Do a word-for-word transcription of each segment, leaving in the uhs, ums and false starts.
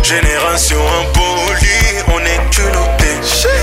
Génération impolie, on est culotté.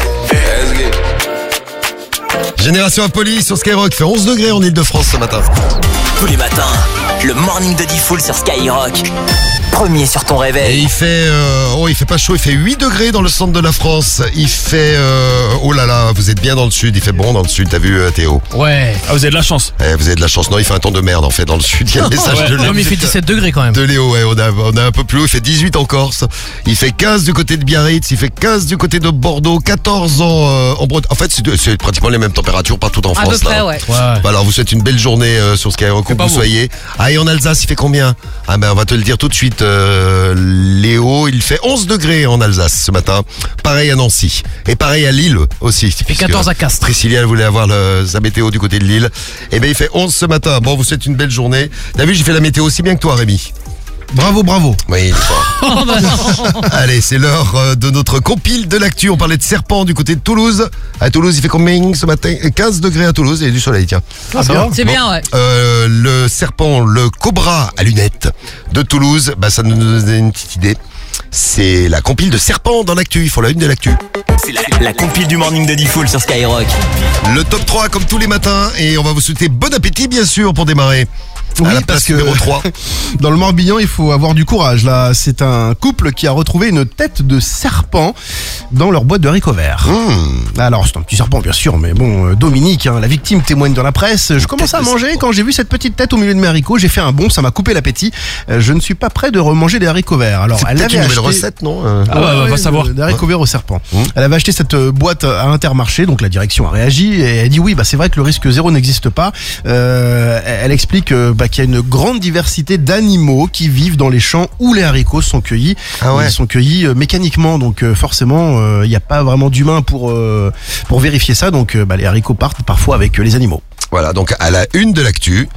Génération Impoli sur Skyrock, fait onze degrés en Ile-de-France ce matin. Tous les matins, le morning de Diffoul sur Skyrock. Premier sur ton Et réveil. il fait, euh, oh il fait pas chaud, il fait huit degrés dans le centre de la France. Il fait, euh, oh là là, vous êtes bien dans le sud, il fait bon dans le sud, t'as vu euh, Théo? Ouais. Ah, vous avez de la chance. Eh, vous avez de la chance, non il fait un temps de merde en fait dans le sud, il y a le message Ouais. de Léo. Non, mais il fait dix-sept degrés quand même. De Léo, ouais, on a, on a un peu plus haut, il fait dix-huit en Corse, il fait quinze du côté de Biarritz, il fait quinze du côté de Bordeaux, quatorze en, euh, en Bretagne. En fait, c'est, c'est pratiquement les mêmes températures partout en À France. peu près, là. ouais. Ouais. Bah alors, vous souhaite une belle journée euh, sur Skyrock, où pas vous beau. soyez. Ah, et en Alsace, il fait combien? Ah ben, on va te le dire tout de suite, euh, Léo, il fait onze degrés en Alsace ce matin. Pareil à Nancy. Et pareil à Lille aussi. Il fait quatorze à Castres. Priscilla, elle voulait avoir le, sa météo du côté de Lille. Et ben, il fait onze ce matin. Bon, vous souhaite une belle journée. T'as vu, j'ai fait la météo aussi bien que toi, Rémi. Bravo, bravo. Oui, il est fort. Oh, bah non. Allez, c'est l'heure euh, de notre compile de l'actu. On parlait de serpent du côté de Toulouse. À Toulouse, il fait combien ce matin? quinze degrés à Toulouse et il y a du soleil, tiens. Ah, bien. C'est bien, ouais. Euh, le serpent, le cobra à lunettes de Toulouse, bah, ça nous donne une petite idée. C'est la compile de serpent dans l'actu. Ils font la une de l'actu. C'est la, la compile du morning de Diffoul sur Skyrock. Le top trois comme tous les matins. Et on va vous souhaiter bon appétit, bien sûr, pour démarrer. Oui, à la parce place que numéro trois. dans le Morbihan, il faut avoir du courage. Là, c'est un couple qui a retrouvé une tête de serpent dans leur boîte de haricots verts. Mmh. Alors, c'est un petit serpent, bien sûr, mais bon, euh, Dominique, hein, la victime, témoigne dans la presse. Je commence à tête de manger. serpent. Quand j'ai vu cette petite tête au milieu de mes haricots, j'ai fait un bond, ça m'a coupé l'appétit. Euh, je ne suis pas prêt de remanger des haricots verts. Alors, C'est elle peut-être avait une nouvelle acheté... recette, non euh Ah ouais, ouais, va savoir. Des haricots verts au serpent. Mmh. Elle avait acheté cette euh, boîte à Intermarché, donc la direction a réagi et elle dit oui, bah c'est vrai que le risque zéro n'existe pas. Euh, elle explique euh, bah, qu'il y a une grande diversité d'animaux qui vivent dans les champs où les haricots sont cueillis. Ah ouais. Ils sont cueillis euh, mécaniquement, donc euh, forcément il n'y a pas vraiment d'humain pour euh, pour vérifier ça. Donc euh, bah, les haricots partent parfois avec euh, les animaux. Voilà, donc à la une de l'actu,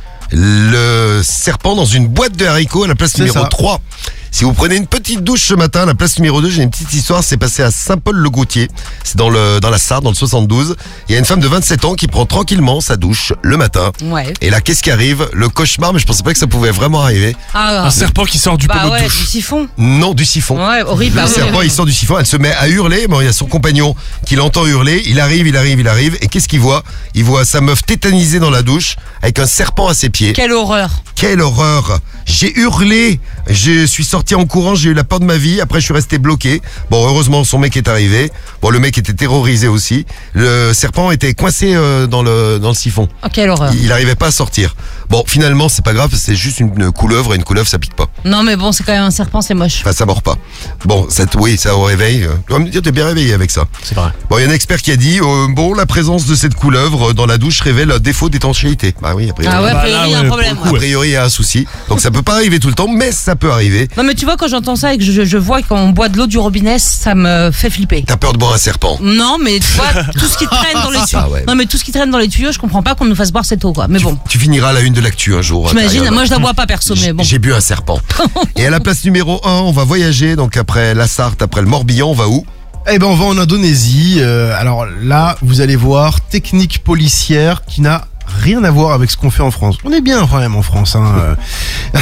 le serpent dans une boîte de haricots à la place C'est numéro ça. trois. Si vous prenez une petite douche ce matin, à la place numéro deux, j'ai une petite histoire, c'est passé à Saint-Paul-le-Gautier. C'est dans le dans la Sarre, dans le soixante-douze. Il y a une femme de vingt-sept ans qui prend tranquillement sa douche le matin. Ouais. Et là, qu'est-ce qui arrive? Le cauchemar, mais je pensais pas que ça pouvait vraiment arriver. Ah, Un serpent qui sort du bah pommeau de ouais, du douche. siphon. Non, du siphon. Ouais, horrible. Le bah ouais. serpent, il sort du siphon, elle se met à hurler. Bon, il y a son compagnon qui l'entend hurler. Il arrive, il arrive, il arrive. Et qu'est-ce qu'il voit? Il voit sa meuf tétanisée dans la douche avec un serpent à ses pieds. Quelle horreur. Quelle horreur! J'ai hurlé, je suis sorti en courant, j'ai eu la peur de ma vie, après je suis resté bloqué. Bon, heureusement son mec est arrivé. Bon, le mec était terrorisé aussi. Le serpent était coincé euh, dans le dans le siphon. Oh, quelle horreur. Il n'arrivait pas à sortir. Bon, finalement, c'est pas grave, c'est juste une, une couleuvre et une couleuvre ça pique pas. Non, mais bon, c'est quand même un serpent, c'est moche. Enfin, ça mord pas. Bon, ça, oui, ça au réveil. euh, Tu vas me dire, t'es bien réveillé avec ça. C'est vrai. Bon, il y a un expert qui a dit, euh, bon, la présence de cette couleuvre dans la douche révèle un défaut d'étanchéité. Bah oui, a priori. Ah ouais, a Bah priori, là, il y a un ouais, problème. pour le A ouais. priori, il y a un souci. Donc ça peut pas arriver tout le temps, mais ça peut arriver. Non, mais tu vois, quand j'entends ça et que je, je vois qu'on boit de l'eau du robinet, ça me fait flipper. T'as peur de boire un serpent. Non, mais tu vois, tout ce qui traîne dans les tuyaux. Ah ouais. Non, mais tout ce qui traîne dans les tuyaux, je comprends pas qu'on nous fasse boire cette eau, quoi. Mais bon, Tu finiras à la une de l'actu un jour. j'imagine, Karine. moi je la bois pas perso, mais J'ai- bon. J'ai bu un serpent. Et à la place numéro un, on va voyager. Donc après la Sarthe, après le Morbihan, on va où? Eh ben on va en Indonésie. Euh, alors là, vous allez voir, technique policière qui n'a rien à voir avec ce qu'on fait en France. On est bien quand même en France. Hein. euh.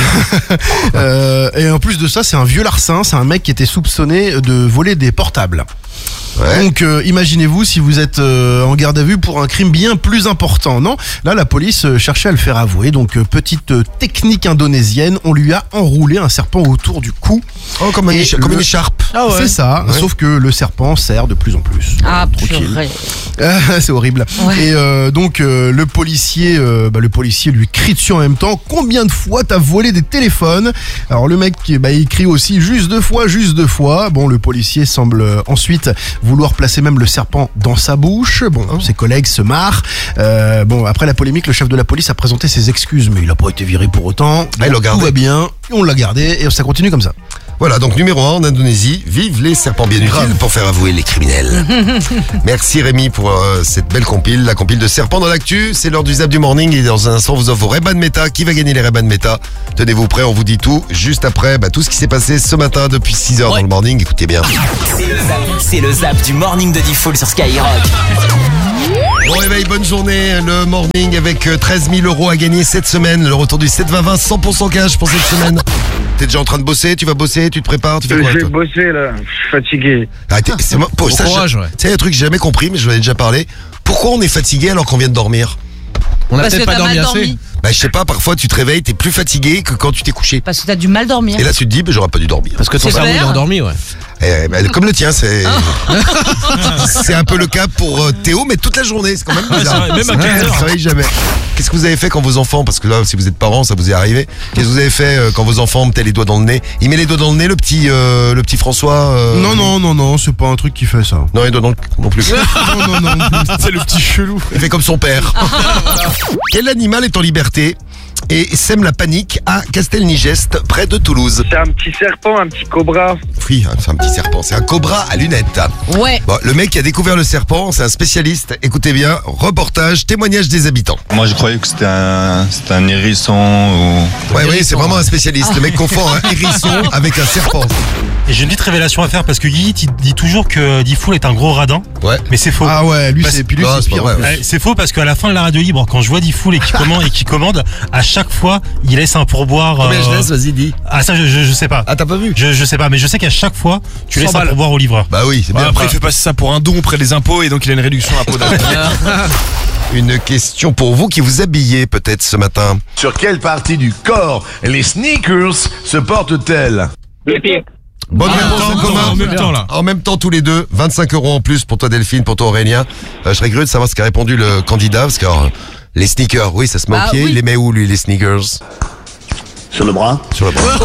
Euh, et en plus de ça, c'est un vieux larcin. C'est un mec qui était soupçonné de voler des portables. Ouais. Donc euh, imaginez-vous si vous êtes euh, en garde à vue pour un crime bien plus important. Non, là la police euh, cherchait à le faire avouer. Donc euh, petite euh, technique indonésienne, on lui a enroulé un serpent autour du cou. Oh, comme, un Et écha- comme le- une écharpe. Ah ouais. C'est ça, Ouais. sauf que le serpent serre de plus en plus. Ah, Tranquille. purée. Ah, c'est horrible. Ouais. Et euh, donc euh, le policier, euh, bah, le policier lui crie dessus en même temps. Combien de fois t'as volé des téléphones? Alors le mec, bah, il crie aussi juste deux fois, juste deux fois. Bon, le policier semble euh, ensuite vouloir placer même le serpent dans sa bouche. Bon, Oh. ses collègues se marrent. Euh, bon, après la polémique, le chef de la police a présenté ses excuses, mais il a pas été viré pour autant. Ah, ils l'ont Tout gardé. va bien, et on l'a gardé et ça continue comme ça. Voilà, donc numéro un en Indonésie, vive les serpents bien utiles pour faire avouer les criminels. Merci Rémi pour euh, cette belle compile, la compile de serpents dans l'actu. C'est l'heure du Zap du Morning et dans un instant, on vous offre vos Ray-Ban Meta. Qui va gagner les Ray-Ban Meta? Tenez-vous prêts, on vous dit tout. Juste après, bah, tout ce qui s'est passé ce matin depuis six heures Ouais. dans le Morning, écoutez bien. C'est le zap, c'est le zap du morning de Diffoul sur Skyrock. Bon réveil, bonne journée. Le morning avec treize mille euros à gagner cette semaine. Le retour du sept vingt vingt, cent pour cent cash pour cette semaine. T'es déjà en train de bosser, tu vas bosser, tu te prépares, tu fais quoi Je vais toi bosser là, je suis fatigué. Ah, t'es- c'est moi- pour- Bon ça, courage, je- ouais. C'est un truc que j'ai jamais compris, mais je vous en ai déjà parlé. Pourquoi on est fatigué alors qu'on vient de dormir? On a Parce que peut-être pas t'as dormi mal assez. dormi. Bah je sais pas, parfois tu te réveilles, t'es plus fatigué que quand tu t'es couché. Parce que t'as du mal dormir. Et là tu te dis, bah, j'aurais pas dû dormir. Parce que ton C'est cerveau il est clair. endormi, ouais. Eh, bah, comme le tien, c'est c'est un peu le cas pour euh, Théo, mais toute la journée, c'est quand même bizarre. c'est vrai, même à quinze heures. Il travaille jamais. Qu'est-ce que vous avez fait quand vos enfants, parce que là, si vous êtes parents, ça vous est arrivé. Qu'est-ce que vous avez fait euh, quand vos enfants mettaient les doigts dans le nez? Il met les doigts dans le nez, le petit, euh, le petit François. euh, Non, non, non, non, c'est pas un truc qui fait ça. Non, les doigts dans le non plus. Non, non, non. C'est le petit chelou. Il fait comme son père. Quel animal est en liberté et sème la panique à Castelnigest, près de Toulouse? C'est un petit serpent, un petit cobra. Oui, c'est un petit serpent. C'est un cobra à lunettes. Ouais. Bon, le mec qui a découvert le serpent, c'est un spécialiste. Écoutez bien, reportage, témoignage des habitants. Moi, je croyais que c'était un, c'était un hérisson ou... Ouais, oui, c'est vraiment un spécialiste. Le mec confond un hérisson avec un serpent. Et j'ai une petite révélation à faire parce que Guigui il dit toujours que Diffoul est un gros radin, Ouais. mais c'est faux. Ah ouais, lui Bah, c'est puis lui, non, c'est c'est pas pire. vrai, ouais. Ouais, c'est faux parce qu'à la fin de la radio libre, quand je vois Diffoul et qui commande et qui commande, à chaque fois, il laisse un pourboire. Combien je euh, laisse, vas-y, dis. Ah ça, je, je, je sais pas. Ah, t'as pas vu? Je, je sais pas, mais je sais qu'à chaque fois, tu laisses cent un balles. pourboire au livreur. Bah oui, c'est Ouais, bien. après, il fait passer ça pour un don auprès des impôts et donc il a une réduction à impôt. Une question pour vous qui vous habillez peut-être ce matin. Sur quelle partie du corps les sneakers se portent-elles? Les pieds. Bonne Ah, réponse en attends, commun. en même temps, là. En même temps, tous les deux. vingt-cinq euros en plus pour toi, Delphine, pour toi, Aurélien. Euh, je serais curieux de savoir ce qu'a répondu le candidat, parce que alors, les sneakers, oui, ça se met Ah, au pied. oui. Il les met où, lui, les sneakers? Sur le bras. Sur le bras.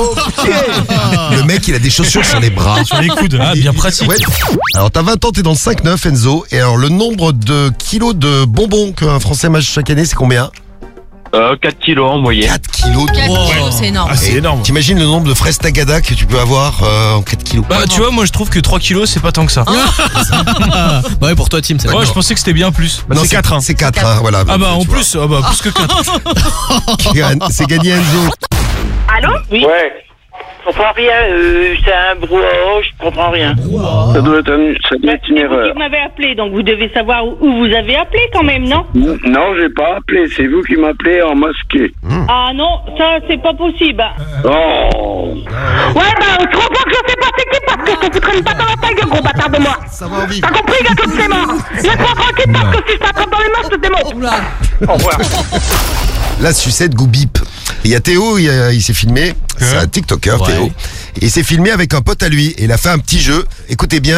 Le mec, il a des chaussures sur les bras. Sur les coudes, ah, bien pratique. Ouais. Alors, t'as vingt ans, t'es dans le cinq neuf, Enzo. Et alors, le nombre de kilos de bonbons qu'un Français mange chaque année, c'est combien? Euh, quatre kilos en moyenne. quatre kilos de quatre bonbons. kilos, c'est énorme. Ah, c'est Et énorme. T'imagines le nombre de fraises Tagada que tu peux avoir euh, en quatre kilos? Bah, tu vois, moi je trouve que trois kilos c'est pas tant que ça. Bah ouais, pour toi, Tim, c'est Ouais, je pensais que c'était bien plus. Bah, Non, c'est quatre, hein. C'est quatre, hein, voilà. Ah bah en Tu vois. plus, ah bah plus que quatre. C'est gagné, Enzo. Allô? Oui. Ouais. Je comprends rien, euh, c'est un brouhaha, je comprends rien. Ça doit être, un- ça doit être une C'est vous erreur. qui m'avez appelé, donc vous devez savoir où où vous avez appelé quand même, non? N- Non, j'ai pas appelé. C'est vous qui m'appelez en masqué. Ah non, ça c'est pas possible. Oh. Ouais, bah, je comprends que je sais pas c'est qui parce que je te foutrais une patte dans la gueule, gros bâtard de moi. Ça va en vivre. T'as compris, gars, comme c'est mort. Laisse-moi tranquille parce que si je t'attrape dans les mains, je te démonte. Oula. Au revoir. La sucette Goubip. Il y a Théo, il, y a- il s'est filmé. C'est un TikToker, Ouais. Théo. Et il s'est filmé avec un pote à lui. Et il a fait un petit jeu. Écoutez bien.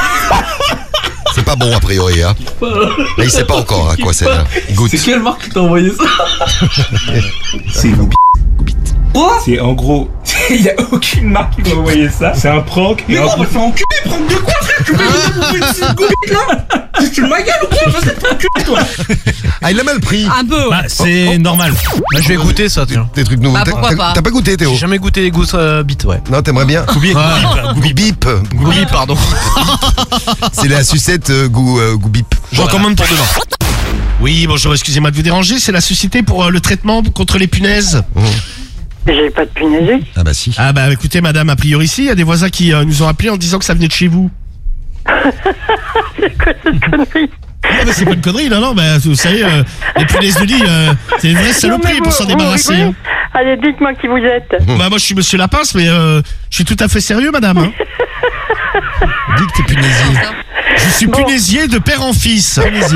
C'est pas bon, a priori, hein. Là, il sait pas encore à quoi c'est. Hein. Il goûte. quelle marque qui t'a envoyé ça? C'est Quoi? C'est en gros, il y a aucune marque qui m'a envoyé ça. C'est un prank. Mais non, mais fais enculer, prends de quoi, frère? Tu m'as une petite goubite là? Tu te ma gueule ou quoi? Vas-y, fais enculer, toi! Ah, il l'a mal pris. Un peu, ouais. Bah, c'est normal. Bah, je vais goûter ça, tiens. Des trucs nouveaux. Bah, T'as- pourquoi t'as- pas. T'as pas goûté, Théo? J'ai jamais goûté les goûts euh, bits, ouais. Non, t'aimerais bien? Goubip, Goubip. Oui, pardon. C'est la sucette euh, goût, euh, Goubip. J'en commande pour demain. Oui, bonjour, excusez-moi de vous déranger, c'est la société pour euh, le traitement contre les punaises. J'ai pas de punaise. Ah bah si. Ah bah écoutez madame, a priori ici, il y a des voisins qui euh, nous ont appelés en disant que ça venait de chez vous. C'est quoi cette connerie? Non mais c'est pas une connerie, non, non, bah vous savez, euh, les punaises de lit, euh, c'est une vraie saloperie pour s'en débarrasser. Hein. Allez, dites-moi qui vous êtes. Bah moi je suis monsieur Lapince, mais euh, je suis tout à fait sérieux madame. Hein. Dis que t'es punaisier. Je suis Bon. punaisier de père en fils. Punaisier.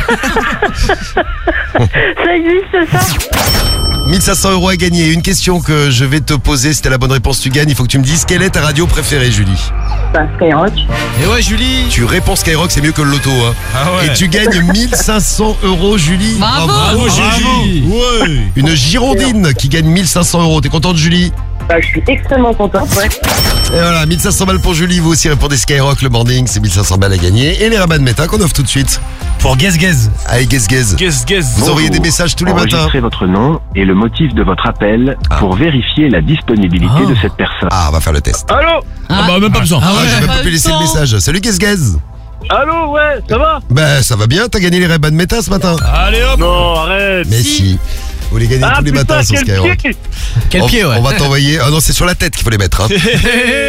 Ça existe ça? mille cinq cents euros à gagner. Une question que je vais te poser. Si t'as la bonne réponse, tu gagnes. Il faut que tu me dises quelle est ta radio préférée, Julie. Bah, Skyrock. Et ouais, Julie. Tu réponds Skyrock, c'est mieux que le loto. Hein. Ah ouais. Et tu gagnes mille cinq cents euros, Julie. Bravo. Bravo, Julie. Ouais. Une Girondine qui gagne mille cinq cents euros. T'es contente, Julie? Bah, je suis extrêmement content. Ouais. Et voilà, mille cinq cents balles pour Julie. Vous aussi répondez Skyrock le morning. C'est mille cinq cents balles à gagner. Et les rabats de méta qu'on offre tout de suite. Pour Guess Guess. Allez, guess guess. Guess, guess. Vous envoyez des messages tous les matins. Enregistrez votre nom et le motif de votre appel Ah. pour vérifier la disponibilité Ah. de cette personne. Ah, on va faire le test. Allô? Ah bah même pas besoin. Ah, j'ai même pas pas pu le laisser le temps. message. Salut, guess guess. Allô, ouais, ça va? Ben, ça va bien. T'as gagné les rabats de méta ce matin. Allez hop. Non, arrête. Mais si. Vous les gagnez Ah tous les putain, matins sur quel Skyrock. pied. Quel on, pied, ouais. on va t'envoyer. Ah non, c'est sur la tête qu'il faut les mettre. Hein.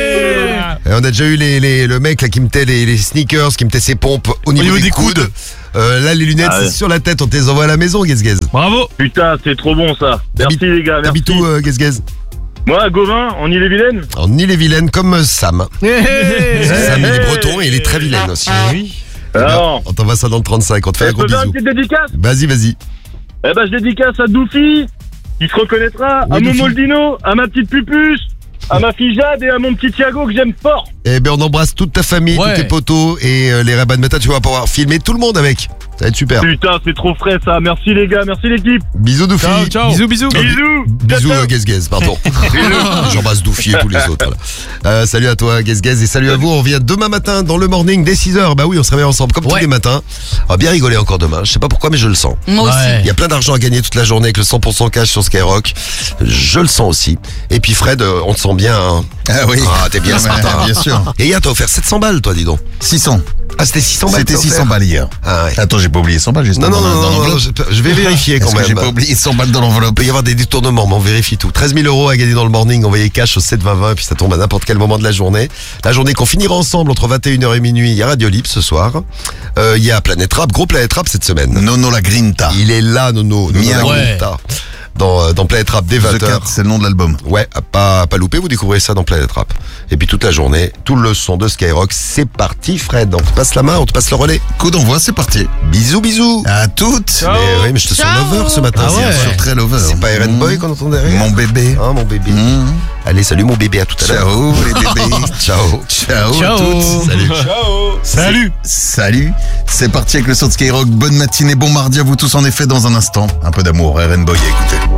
Et on a déjà eu les, les, le mec là qui mettait les, les sneakers, qui mettait ses pompes au niveau, niveau des, des coudes. coudes. Euh, là, les lunettes, Ah ouais. c'est sur la tête, on te les envoie à la maison, Guez-Guez. Bravo. Putain, c'est trop bon ça. Merci les gars, merci. T'habites où, euh, Guez-Guez? Moi, à Gauvin, en Ille-et-Vilaine. En Ille-et-Vilaine, comme euh, Sam. Sam, il est breton et il est très vilaine aussi. Oui. Eh ben, Alors, on t'envoie ça dans le trente-cinq, on te fait un je gros peux faire une bisou. petite dédicace? Vas-y, vas-y. Eh ben, je dédicace à Doufi, qui se reconnaîtra, Oui, à Doufi. Momoldino, à ma petite Pupus, à ma fille Jade et à mon petit Thiago que j'aime fort. Eh ben, on embrasse toute ta famille, Ouais. tous tes potos et euh, les Reban Matin, tu vas pouvoir filmer tout le monde avec. Ça va être super. Putain, c'est trop frais ça. Merci les gars, merci l'équipe. Bisous, Doufi. Ciao, ciao. Bisous, bisous. Bisous. Bisous, Ciao, ciao. euh, Guez-Guez, pardon. J'embrasse Doufi et tous les autres. là. Euh, salut à toi, Guez-Guez, et salut à vous. On revient demain matin dans le morning dès six heures. Bah oui, on se réveille ensemble comme tous Ouais. les matins. On va bien rigoler encore demain. Je sais pas pourquoi, mais je le sens. Moi aussi. Ouais. Il y a plein d'argent à gagner toute la journée avec le cent pour cent cash sur Skyrock. Je le sens aussi. Et puis Fred, euh, on te sent bien. Hein. Ah oui. Ah, t'es bien ce Ouais, matin. bien sûr. Et hier, t'as offert sept cents balles, toi, dis donc. six cents. Ah, c'était six cents balles. C'était t'as six cents offert. balles hier. Ah ouais. Attends, j'ai pas oublié cent balles, juste Non, non, dans, non, dans non, non, l'enveloppe. je, je vais vérifier quand Est-ce même. que j'ai pas oublié cent balles dans Il l'enveloppe? peut y avoir des détournements, mais on vérifie tout. treize mille euros à gagner dans le morning, envoyez cash au sept vingt vingt, et puis ça tombe à n'importe quel moment de la journée. La journée qu'on finira ensemble entre vingt et une heures et minuit, il y a Radio Libre ce soir. Euh, Il y a Planète Rap, gros Planète Rap cette semaine. Nono la Grinta. Il est là, Nono. Nono Miaou. Lagrita. Dans, euh, dans Planète Rap dès vingt The heures. Cat, c'est le nom de l'album. Ouais, à pas, à pas louper, vous découvrez ça dans Planète Rap. Et puis toute la journée, tout le son de Skyrock, c'est parti Fred. On te passe la main, on te passe le relais. Coup d'envoi, c'est parti. Bisous, bisous. À toutes. Mais oui, mais je te sens Ciao. lover ce matin. Ah c'est ouais. sûr. Sur très lover. C'est pas Eren Boy qu'on entend derrière? Mon bébé. Ah, mon bébé. Mmh. Allez, salut mon bébé, à tout à l'heure. Ciao les bébés. Ciao. Ciao, Ciao. toutes. Salut. Salut. Salut. C'est parti avec le son de Skyrock. Bonne matinée, bon mardi à vous tous. En effet, dans un instant, un peu d'amour. Eren Boy, écoutez.